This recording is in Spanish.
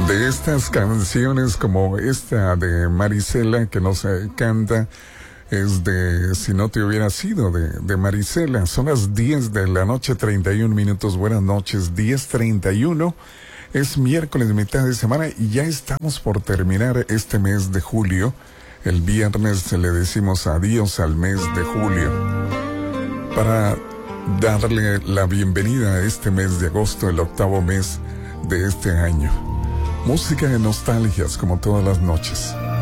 De estas canciones como esta de Marisela que nos canta, es de Si no te hubiera sido, de Marisela. Son las 10 de la noche, 31 minutos. Buenas noches, 10:31. Es miércoles, mitad de semana, y ya estamos por terminar este mes de julio. El viernes le decimos adiós al mes de julio, para darle la bienvenida a este mes de agosto, el octavo mes de este año. Música de nostalgias como todas las noches.